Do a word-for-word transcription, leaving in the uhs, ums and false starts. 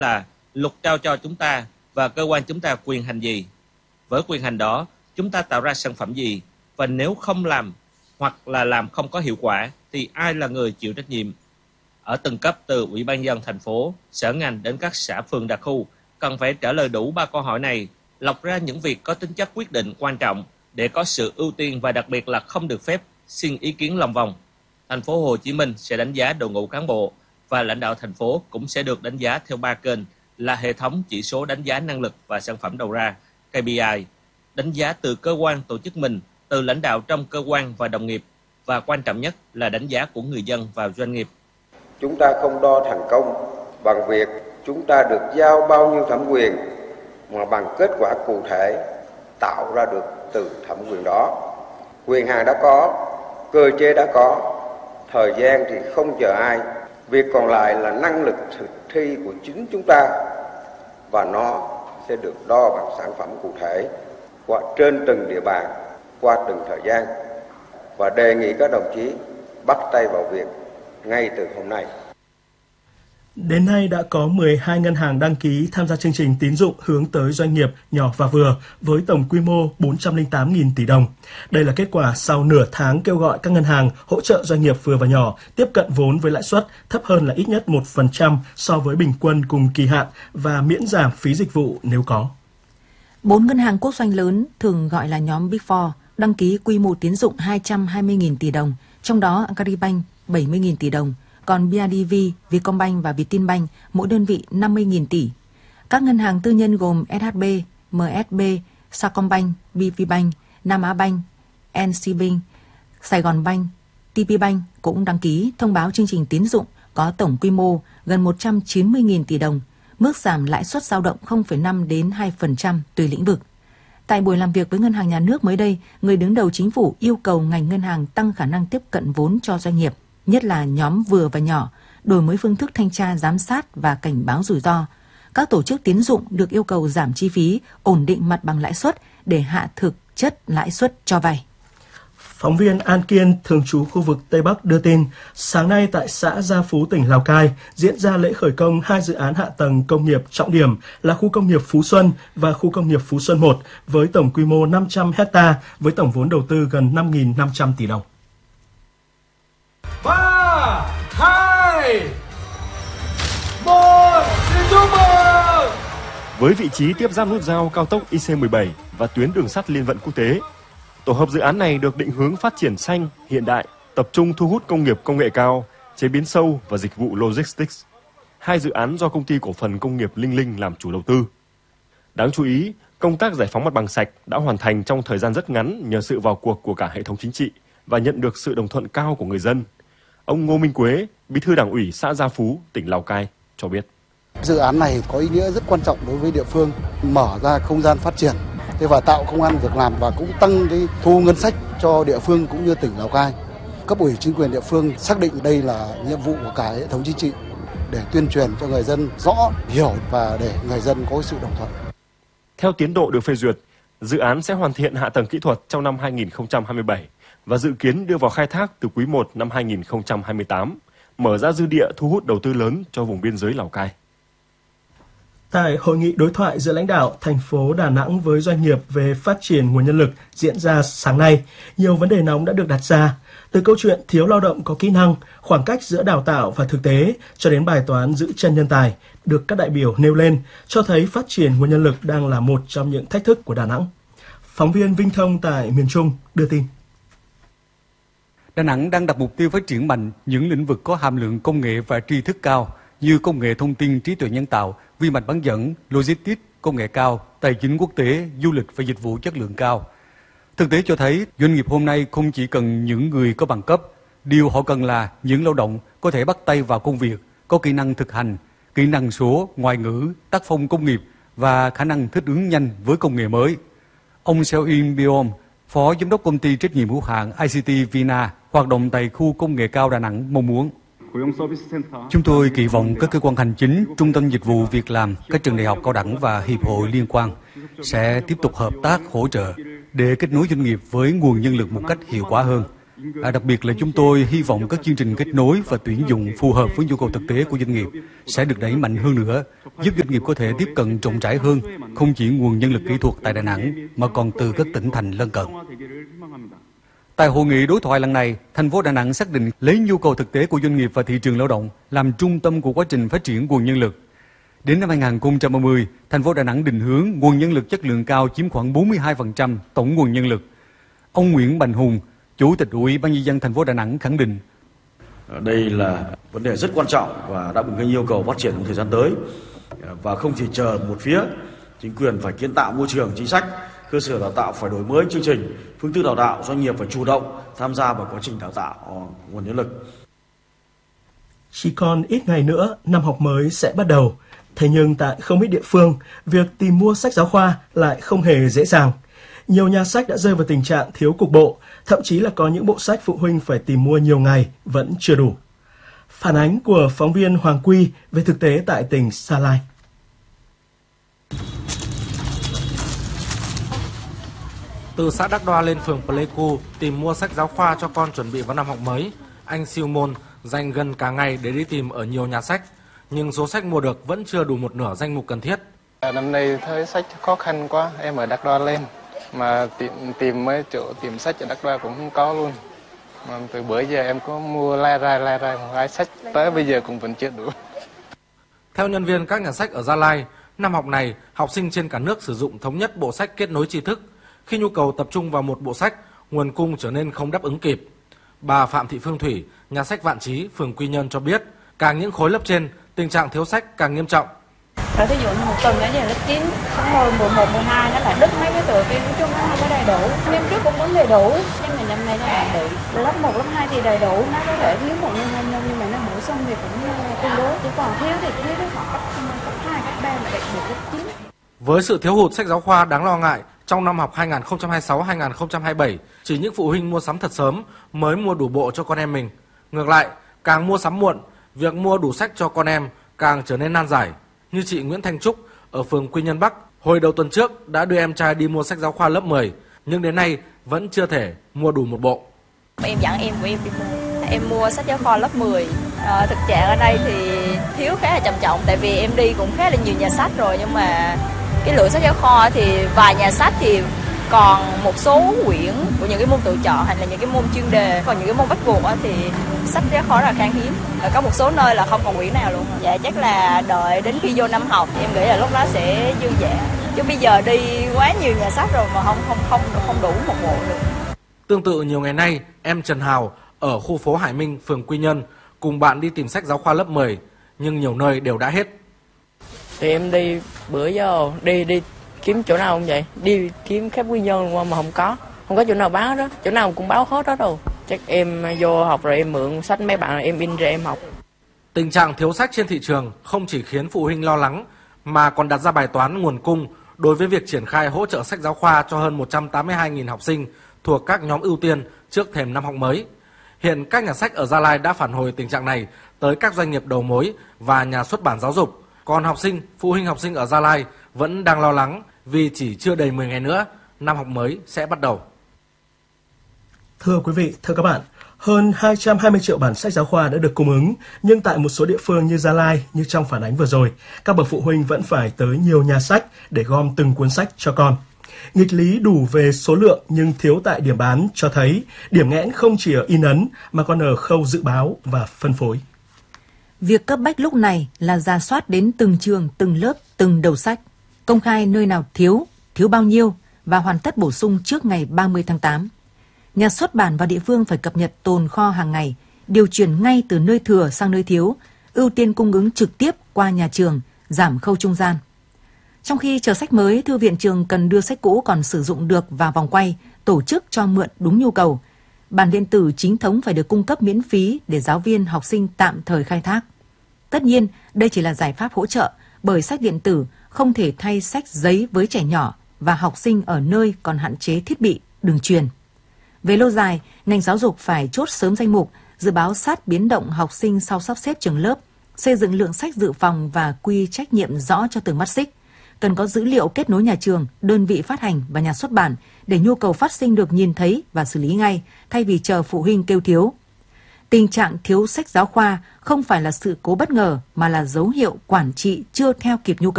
là luật trao cho chúng ta và cơ quan chúng ta quyền hành gì. Với quyền hành đó, chúng ta tạo ra sản phẩm gì, và nếu không làm hoặc là làm không có hiệu quả thì ai là người chịu trách nhiệm. Ở từng cấp từ Ủy ban nhân dân thành phố, sở ngành đến các xã phường đặc khu cần phải trả lời đủ ba câu hỏi này, lọc ra những việc có tính chất quyết định quan trọng để có sự ưu tiên và đặc biệt là không được phép xin ý kiến lòng vòng. Thành phố Hồ Chí Minh sẽ đánh giá đội ngũ cán bộ và lãnh đạo thành phố cũng sẽ được đánh giá theo ba kênh là hệ thống chỉ số đánh giá năng lực và sản phẩm đầu ra K P I, đánh giá từ cơ quan tổ chức mình, từ lãnh đạo trong cơ quan và đồng nghiệp, và quan trọng nhất là đánh giá của người dân vào doanh nghiệp. Chúng ta không đo thành công bằng việc chúng ta được giao bao nhiêu thẩm quyền, mà bằng kết quả cụ thể tạo ra được từ thẩm quyền đó. Quyền hạn đã có, cơ chế đã có, thời gian thì không chờ ai. Việc còn lại là năng lực thực thi của chính chúng ta, và nó sẽ được đo bằng sản phẩm cụ thể qua trên từng địa bàn, qua từng thời gian. Và đề nghị các đồng chí bắt tay vào việc ngay từ hôm nay. Đến nay đã có mười hai ngân hàng đăng ký tham gia chương trình tín dụng hướng tới doanh nghiệp nhỏ và vừa với tổng quy mô bốn trăm lẻ tám nghìn tỷ đồng. Đây là kết quả sau nửa tháng kêu gọi các ngân hàng hỗ trợ doanh nghiệp vừa và nhỏ tiếp cận vốn với lãi suất thấp hơn là ít nhất một phần trăm so với bình quân cùng kỳ hạn và miễn giảm phí dịch vụ nếu có. Bốn ngân hàng quốc doanh lớn thường gọi là nhóm Big Four đăng ký quy mô tín dụng hai trăm hai mươi nghìn tỷ đồng, trong đó Agribank bảy mươi nghìn tỷ đồng, còn bê i đê vê, Vietcombank và Vietinbank mỗi đơn vị năm mươi nghìn tỷ. Các ngân hàng tư nhân gồm ét hát bê, em ét bê, Sacombank, bê vê Bank, Nam Á Bank, en xê Bank, Sài Gòn Bank, tê pê Bank cũng đăng ký thông báo chương trình tín dụng có tổng quy mô gần một trăm chín mươi nghìn tỷ đồng, mức giảm lãi suất dao động không phẩy năm đến hai phần trăm tùy lĩnh vực. Tại buổi làm việc với Ngân hàng Nhà nước mới đây, người đứng đầu chính phủ yêu cầu ngành ngân hàng tăng khả năng tiếp cận vốn cho doanh nghiệp, nhất là nhóm vừa và nhỏ, đổi mới phương thức thanh tra giám sát và cảnh báo rủi ro. Các tổ chức tín dụng được yêu cầu giảm chi phí, ổn định mặt bằng lãi suất để hạ thực chất lãi suất cho vay. Phóng viên An Kiên, thường trú khu vực Tây Bắc đưa tin, sáng nay tại xã Gia Phú, tỉnh Lào Cai, diễn ra lễ khởi công hai dự án hạ tầng công nghiệp trọng điểm là khu công nghiệp Phú Xuân và khu công nghiệp Phú Xuân một với tổng quy mô năm trăm héc ta với tổng vốn đầu tư gần năm nghìn năm trăm tỷ đồng. ba, hai, một, xin chúc mừng! Với vị trí tiếp giáp nút giao cao tốc I C mười bảy và tuyến đường sắt liên vận quốc tế, tổ hợp dự án này được định hướng phát triển xanh, hiện đại, tập trung thu hút công nghiệp công nghệ cao, chế biến sâu và dịch vụ logistics. Hai dự án do Công ty Cổ phần Công nghiệp Linh Linh làm chủ đầu tư. Đáng chú ý, công tác giải phóng mặt bằng sạch đã hoàn thành trong thời gian rất ngắn nhờ sự vào cuộc của cả hệ thống chính trị và nhận được sự đồng thuận cao của người dân. Ông Ngô Minh Quế, Bí thư Đảng ủy xã Gia Phú, tỉnh Lào Cai cho biết. Dự án này có ý nghĩa rất quan trọng đối với địa phương, mở ra không gian phát triển thế và tạo công ăn việc làm và cũng tăng cái thu ngân sách cho địa phương cũng như tỉnh Lào Cai. Cấp ủy chính quyền địa phương xác định đây là nhiệm vụ của cả hệ thống chính trị để tuyên truyền cho người dân rõ, hiểu và để người dân có sự đồng thuận. Theo tiến độ được phê duyệt, dự án sẽ hoàn thiện hạ tầng kỹ thuật trong năm hai nghìn không trăm hai mươi bảy và dự kiến đưa vào khai thác từ quý một năm hai nghìn không trăm hai mươi tám, mở ra dư địa thu hút đầu tư lớn cho vùng biên giới Lào Cai. Tại hội nghị đối thoại giữa lãnh đạo thành phố Đà Nẵng với doanh nghiệp về phát triển nguồn nhân lực diễn ra sáng nay, nhiều vấn đề nóng đã được đặt ra, từ câu chuyện thiếu lao động có kỹ năng, khoảng cách giữa đào tạo và thực tế cho đến bài toán giữ chân nhân tài, được các đại biểu nêu lên, cho thấy phát triển nguồn nhân lực đang là một trong những thách thức của Đà Nẵng. Phóng viên Vinh Thông tại miền Trung đưa tin. Đà Nẵng đang đặt mục tiêu phát triển mạnh những lĩnh vực có hàm lượng công nghệ và tri thức cao như công nghệ thông tin, trí tuệ nhân tạo, vi mạch bán dẫn, logistics, công nghệ cao, tài chính quốc tế, du lịch và dịch vụ chất lượng cao. Thực tế cho thấy doanh nghiệp hôm nay không chỉ cần những người có bằng cấp, điều họ cần là những lao động có thể bắt tay vào công việc, có kỹ năng thực hành, kỹ năng số, ngoại ngữ, tác phong công nghiệp và khả năng thích ứng nhanh với công nghệ mới. Ông Seo In Biom, Phó Giám đốc Công ty Trách nhiệm hữu hạn I C T Vina, hoạt động tại khu công nghệ cao Đà Nẵng mong muốn. Chúng tôi kỳ vọng các cơ quan hành chính, trung tâm dịch vụ việc làm, các trường đại học cao đẳng và hiệp hội liên quan sẽ tiếp tục hợp tác hỗ trợ để kết nối doanh nghiệp với nguồn nhân lực một cách hiệu quả hơn. À, đặc biệt là chúng tôi hy vọng các chương trình kết nối và tuyển dụng phù hợp với nhu cầu thực tế của doanh nghiệp sẽ được đẩy mạnh hơn nữa, giúp doanh nghiệp có thể tiếp cận rộng rãi hơn, không chỉ nguồn nhân lực kỹ thuật tại Đà Nẵng mà còn từ các tỉnh thành lân cận. Tại hội nghị đối thoại lần này, thành phố Đà Nẵng xác định lấy nhu cầu thực tế của doanh nghiệp và thị trường lao động làm trung tâm của quá trình phát triển nguồn nhân lực. Đến năm hai nghìn không trăm ba mươi, thành phố Đà Nẵng định hướng nguồn nhân lực chất lượng cao chiếm khoảng bốn mươi hai phần trăm tổng nguồn nhân lực. Ông Nguyễn Bành Hùng, Chủ tịch Ủy ban nhân dân thành phố Đà Nẵng khẳng định: đây là vấn đề rất quan trọng và đáp ứng cái yêu cầu phát triển trong thời gian tới, và không chỉ chờ một phía. Chính quyền phải kiến tạo môi trường chính sách, cơ sở đào tạo phải đổi mới chương trình, phương thức đào tạo, doanh nghiệp phải chủ động tham gia vào quá trình đào tạo nguồn nhân lực. Chỉ còn ít ngày nữa, năm học mới sẽ bắt đầu. Thế nhưng tại không ít địa phương, việc tìm mua sách giáo khoa lại không hề dễ dàng. Nhiều nhà sách đã rơi vào tình trạng thiếu cục bộ, thậm chí là có những bộ sách phụ huynh phải tìm mua nhiều ngày vẫn chưa đủ. Phản ánh của phóng viên Hoàng Quy về thực tế tại tỉnh Sa Lai. Từ xã Đắc Đoa lên phường Pleiku tìm mua sách giáo khoa cho con chuẩn bị vào năm học mới, anh Siêu Môn dành gần cả ngày để đi tìm ở nhiều nhà sách, nhưng số sách mua được vẫn chưa đủ một nửa danh mục cần thiết. Năm nay thấy sách khó khăn quá, em ở Đắc Đoa lên mà tìm tìm mấy chỗ tìm sách ở Đắc Đoa cũng không có luôn. Mà từ bữa giờ em có mua lai rai lai rai một hai sách tới bây giờ cũng vẫn chưa đủ. Theo nhân viên các nhà sách ở Gia Lai, năm học này học sinh trên cả nước sử dụng thống nhất bộ sách kết nối tri thức. Khi nhu cầu tập trung vào một bộ sách, nguồn cung trở nên không đáp ứng kịp. Bà Phạm Thị Phương Thủy, nhà sách Vạn Chí, phường Quy Nhơn cho biết, càng những khối lớp trên, tình trạng thiếu sách càng nghiêm trọng. Rồi ví dụ một tuần ở giờ lớp chín, xong rồi mười một, mười hai nó là đứt mấy cái tựa kia, nói chung nó không có đầy đủ. Năm trước cũng vẫn đầy đủ, nhưng mà năm nay nó lại bị. Lớp một, lớp hai thì đầy đủ, nó có thể thiếu một nhân nhân nhưng mà nó bổ sung thì cũng tương đối. Chứ còn thiếu thì thiếu đến khoảng cấp cấp hai, cấp ba mà đặc biệt lớp chín. Với sự thiếu hụt sách giáo khoa đáng lo ngại, trong năm học hai nghìn không trăm hai mươi sáu hai nghìn không trăm hai mươi bảy, chỉ những phụ huynh mua sắm thật sớm mới mua đủ bộ cho con em mình. Ngược lại, càng mua sắm muộn, việc mua đủ sách cho con em càng trở nên nan giải. Như chị Nguyễn Thanh Trúc ở phường Quy Nhơn Bắc, hồi đầu tuần trước đã đưa em trai đi mua sách giáo khoa lớp mười, nhưng đến nay vẫn chưa thể mua đủ một bộ. Em dẫn em của em đi mua. Em mua sách giáo khoa lớp mười. À, thực trạng ở đây thì thiếu khá là trầm trọng, tại vì em đi cũng khá là nhiều nhà sách rồi, nhưng mà cái lượng sách giáo khoa thì vài nhà sách thì còn một số quyển của những cái môn tự chọn hay là những cái môn chuyên đề, còn những cái môn bắt buộc thì sách giáo khoa rất là khan hiếm. Và có một số nơi là không còn quyển nào luôn. Dạ chắc là đợi đến khi vô năm học thì em nghĩ là lúc đó sẽ dư dả. Chứ bây giờ đi quá nhiều nhà sách rồi mà không không không không đủ một bộ được. Tương tự nhiều ngày nay, em Trần Hào ở khu phố Hải Minh, phường Quy Nhơn cùng bạn đi tìm sách giáo khoa lớp mười, nhưng nhiều nơi đều đã hết. Thì em đi bữa giờ đi đi kiếm chỗ nào không vậy? Đi kiếm khắp Quy Nhơn qua mà không có. Không có chỗ nào báo đó, chỗ nào cũng báo hết đó đâu. Chắc em vô học rồi em mượn sách mấy bạn em in ra em học. Tình trạng thiếu sách trên thị trường không chỉ khiến phụ huynh lo lắng mà còn đặt ra bài toán nguồn cung đối với việc triển khai hỗ trợ sách giáo khoa cho hơn một trăm tám mươi hai nghìn học sinh thuộc các nhóm ưu tiên trước thềm năm học mới. Hiện các nhà sách ở Gia Lai đã phản hồi tình trạng này tới các doanh nghiệp đầu mối và nhà xuất bản giáo dục. Còn học sinh, phụ huynh học sinh ở Gia Lai vẫn đang lo lắng vì chỉ chưa đầy mười ngày nữa, năm học mới sẽ bắt đầu. Thưa quý vị, thưa các bạn, hơn hai trăm hai mươi triệu bản sách giáo khoa đã được cung ứng, nhưng tại một số địa phương như Gia Lai, như trong phản ánh vừa rồi, các bậc phụ huynh vẫn phải tới nhiều nhà sách để gom từng cuốn sách cho con. Nghịch lý đủ về số lượng nhưng thiếu tại điểm bán cho thấy điểm nghẽn không chỉ ở in ấn mà còn ở khâu dự báo và phân phối. Việc cấp bách lúc này là rà soát đến từng trường, từng lớp, từng đầu sách, công khai nơi nào thiếu, thiếu bao nhiêu và hoàn tất bổ sung trước ngày ba mươi tháng tám. Nhà xuất bản và địa phương phải cập nhật tồn kho hàng ngày, điều chuyển ngay từ nơi thừa sang nơi thiếu, ưu tiên cung ứng trực tiếp qua nhà trường, giảm khâu trung gian. Trong khi chờ sách mới, thư viện trường cần đưa sách cũ còn sử dụng được vào vòng quay, tổ chức cho mượn đúng nhu cầu. Bản điện tử chính thống phải được cung cấp miễn phí để giáo viên, học sinh tạm thời khai thác. Tất nhiên, đây chỉ là giải pháp hỗ trợ, bởi sách điện tử không thể thay sách giấy với trẻ nhỏ và học sinh ở nơi còn hạn chế thiết bị, đường truyền. Về lâu dài, ngành giáo dục phải chốt sớm danh mục, dự báo sát biến động học sinh sau sắp xếp trường lớp, xây dựng lượng sách dự phòng và quy trách nhiệm rõ cho từng mắt xích, cần có dữ liệu kết nối nhà trường, đơn vị phát hành và nhà xuất bản để nhu cầu phát sinh được nhìn thấy và xử lý ngay, thay vì chờ phụ huynh kêu thiếu. Tình trạng thiếu sách giáo khoa không phải là sự cố bất ngờ mà là dấu hiệu quản trị chưa theo kịp nhu cầu.